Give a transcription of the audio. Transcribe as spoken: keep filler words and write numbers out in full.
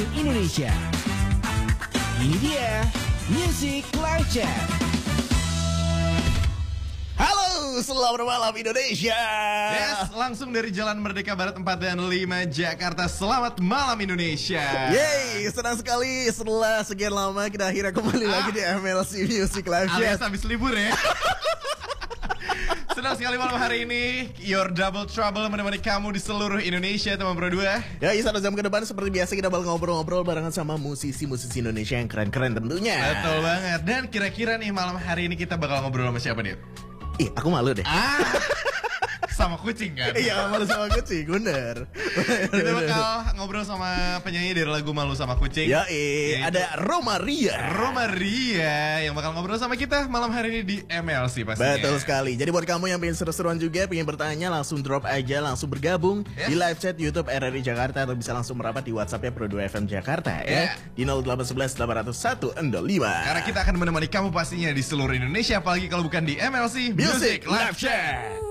Indonesia. Ini dia Music Live Chat. Halo, selamat malam Indonesia. Yes, langsung dari Jalan Merdeka Barat empat dan lima Jakarta. Selamat malam Indonesia. Yeay, senang sekali setelah sekian lama kita akhirnya kembali ah. lagi di M L C Music Live Chat. Alias habis libur ya. Senang sekali malam hari ini Your Double Trouble menemani kamu di seluruh Indonesia, teman Pro dua. Ya, satu jam ke depan seperti biasa kita bakal ngobrol-ngobrol barengan sama musisi-musisi Indonesia yang keren-keren tentunya. Betul banget. Dan kira-kira nih malam hari ini kita bakal ngobrol sama siapa nih? Ih, aku malu deh. Ah, sama kucing kan? Iya, malu sama kucing, bener. Kita bakal ngobrol sama penyanyi dari lagu Malu Sama Kucing. Ya, eh, ada Roma Ria. Roma Ria yang bakal ngobrol sama kita malam hari ini di M L C pastinya. Betul sekali. Jadi buat kamu yang pengen seru-seruan juga, pengen bertanya, langsung drop aja, langsung bergabung yes. di live chat YouTube R R I Jakarta atau bisa langsung merapat di WhatsApp-nya Pro dua F M Jakarta ya. Yeah. Di nol delapan satu satu delapan nol satu nol lima. Karena kita akan menemani kamu pastinya di seluruh Indonesia, apalagi kalau bukan di M L C Music Live Chat.